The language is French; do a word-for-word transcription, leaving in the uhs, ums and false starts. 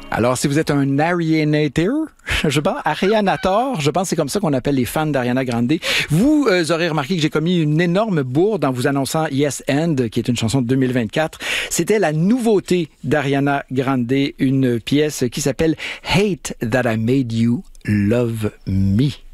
Alors, si vous êtes un Arianator, je pense, Arianator, je pense que c'est comme ça qu'on appelle les fans d'Ariana Grande, vous euh, aurez remarqué que j'ai commis une énorme bourde en vous annonçant Yes and, qui est une chanson de deux mille vingt-quatre. C'était la nouveauté d'Ariana Grande, une pièce qui s'appelle Hate That I Made You Love Me.